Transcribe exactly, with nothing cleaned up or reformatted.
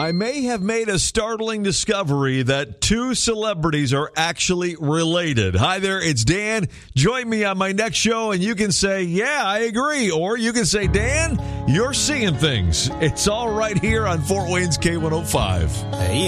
I may have made a startling discovery that two celebrities are actually related. Hi there, it's Dan. Join me on my next show, and you can say, yeah, I agree. Or you can say, Dan, you're seeing things. It's all right here on Fort Wayne's K one oh five. Hey.